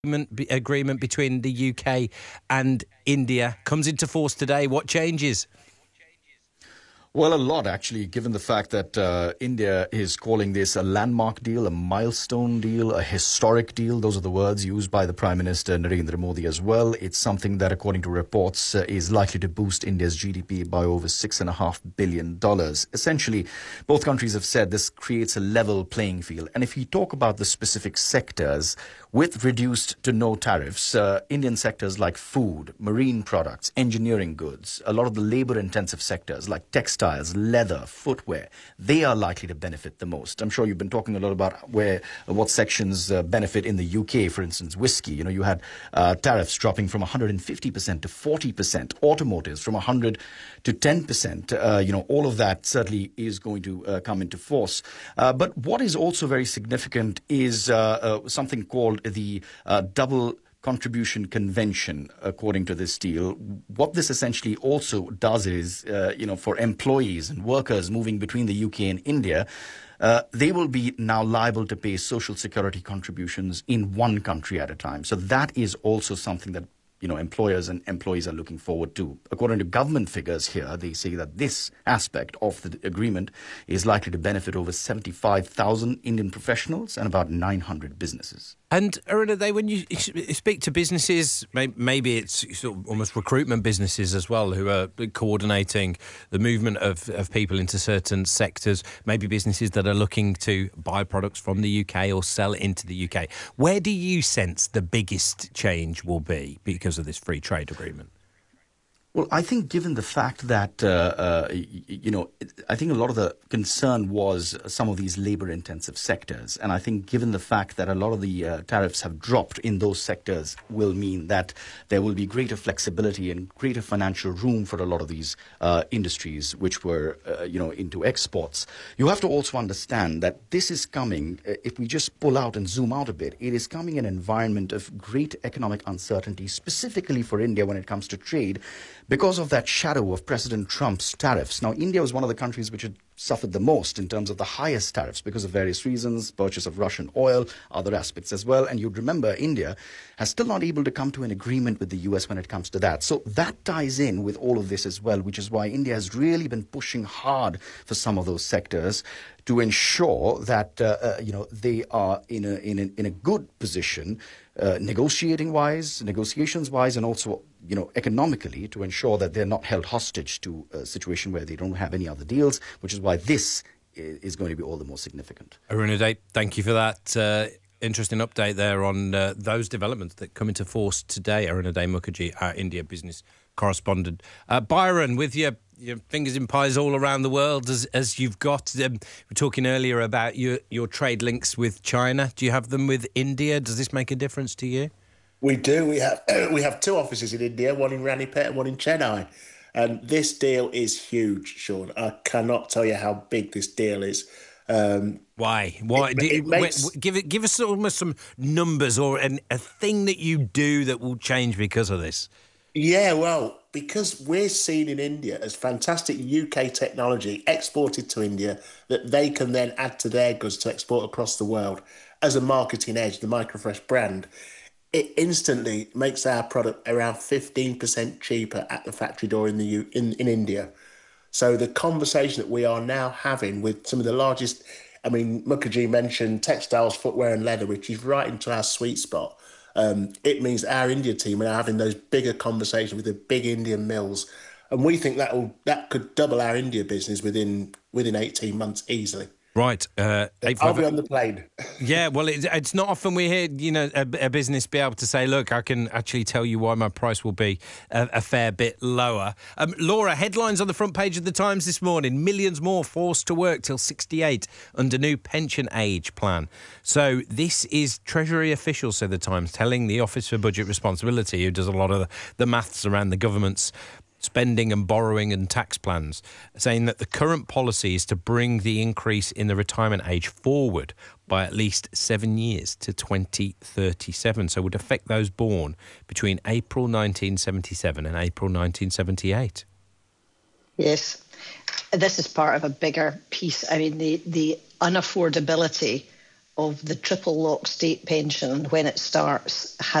agreement between the UK and India comes into force today. What changes? Well, a lot, actually, given the fact that India is calling this a landmark deal, a milestone deal, a historic deal. Those are the words used by the Prime Minister Narendra Modi as well. It's something that, according to reports, is likely to boost India's GDP by over $6.5 billion. Essentially, both countries have said this creates a level playing field. And if you talk about the specific sectors, with reduced to no tariffs, Indian sectors like food, marine products, engineering goods, a lot of the labor-intensive sectors like textiles, leather, footwear, they are likely to benefit the most. I'm sure you've been talking a lot about what sections benefit in the UK, for instance, whiskey. You know, you had tariffs dropping from 150% to 40%, automotives from 100 to 10%. All of that certainly is going to come into force. But what is also very significant is something called the double contribution convention. According to this deal, what this essentially also does is, for employees and workers moving between the UK and India, they will be now liable to pay social security contributions in one country at a time. So that is also something that employers and employees are looking forward to. According to government figures here, they say that this aspect of the agreement is likely to benefit over 75,000 Indian professionals and about 900 businesses. And Arunadhay, when you speak to businesses, maybe it's sort of almost recruitment businesses as well, who are coordinating the movement of people into certain sectors, maybe businesses that are looking to buy products from the UK or sell into the UK. Where do you sense the biggest change will be because of this free trade agreement? Well, I think given the fact that, I think a lot of the concern was some of these labor-intensive sectors. And I think given the fact that a lot of the tariffs have dropped in those sectors will mean that there will be greater flexibility and greater financial room for a lot of these industries which were, into exports. You have to also understand that this is coming, if we just pull out and zoom out a bit, it is coming in an environment of great economic uncertainty, specifically for India when it comes to trade, because of that shadow of President Trump's tariffs. Now, India was one of the countries which had suffered the most in terms of the highest tariffs because of various reasons, purchase of Russian oil, other aspects as well. And you'd remember India has still not able to come to an agreement with the US when it comes to that. So that ties in with all of this as well, which is why India has really been pushing hard for some of those sectors to ensure that, they are in a good position, negotiations-wise, and also, economically, to ensure that they're not held hostage to a situation where they don't have any other deals, which is why this is going to be all the more significant. Arunadhay, thank you for that interesting update there on those developments that come into force today. Arunadhay Mukherjee, our India business correspondent. Byron, with your fingers in pies all around the world as you've got. We were talking earlier about your trade links with China. Do you have them with India? Does this make a difference to you? We do. We have two offices in India, one in Ranipet and one in Chennai. And this deal is huge, Sean. I cannot tell you how big this deal is. Why? Give us almost some numbers or a thing that you do that will change because of this. Yeah, well, because we're seen in India as fantastic UK technology exported to India that they can then add to their goods to export across the world as a marketing edge, the Microfresh brand, it instantly makes our product around 15% cheaper at the factory door in India. So the conversation that we are now having with some of the largest, Mukherjee mentioned textiles, footwear and leather, which is right into our sweet spot. It means our India team are now having those bigger conversations with the big Indian mills. And we think that could double our India business within 18 months easily. Right. I'll be on the plane. Yeah, well, it's not often we hear, a business be able to say, look, I can actually tell you why my price will be a fair bit lower. Laura, headlines on the front page of the Times this morning. Millions more forced to work till 68 under new pension age plan. So this is Treasury officials, said the Times, telling the Office for Budget Responsibility, who does a lot of the maths around the government's spending and borrowing and tax plans, saying that the current policy is to bring the increase in the retirement age forward by at least 7 years to 2037. So it would affect those born between April 1977 and April 1978. Yes, this is part of a bigger piece. The unaffordability of the triple lock state pension when it starts has